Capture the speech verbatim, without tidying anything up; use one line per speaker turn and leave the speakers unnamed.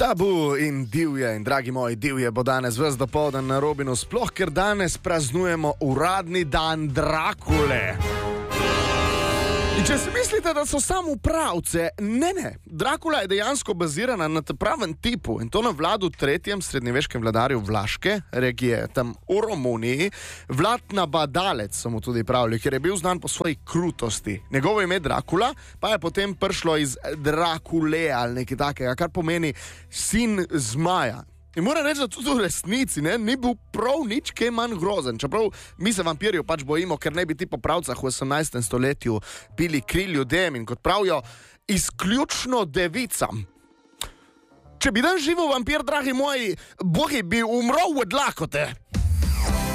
Tabu in divje, in dragi moji, divje bo danes ves dopoldan na Robinu, sploh ker danes praznujemo uradni dan Drakule. In če si mislite, da so samo pravce, ne, ne. Drakula je dejansko bazirana na pravem tipu in to na Vladu tretjem srednjeveškem vladarju Vlaške, regije tam v Romuniji. Vlad Nabadalec so mu tudi pravili, ker je bil znan po svoji krutosti. Njegovo ime Drakula pa je potem prišlo iz Drakule ali nekaj takega, kar pomeni sin zmaja. In moram reči, da tudi v resnici ne, ni bil prav nič kaj manj grozen. Čeprav mi se vampirjev pač bojimo, ker ne bi ti po pravcah v osemnajstem stoletju pili kri ljudem in kot pravijo, izključno devicam. Če bi dan živel vampir, dragi moji, bogi bi umrl od lakote.